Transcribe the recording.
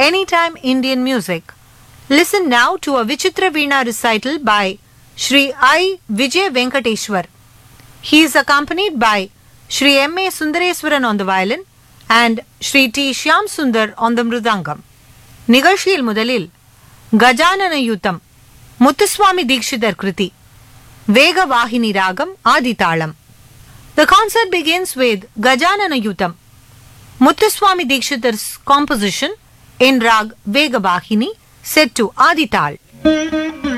anytime Indian music. Listen now to a Vichitra Veena recital by Shri I. Vijay Venkateshwar. He is accompanied by Shri M. A. Sundareswaran on the violin and Shri T. Shyam Sundar on the mridangam. நிகழ்ச்சியில் முதலில் கஜானன யுத்தம் முத்துசுவாமி தீக்ஷிதர் கிருதி வேகவாகினி ராகம் ஆதிதாளம். The concert begins with Gajanana Yutam, Muthuswami Dikshitar's composition in Rag Vegavahini set to Adital.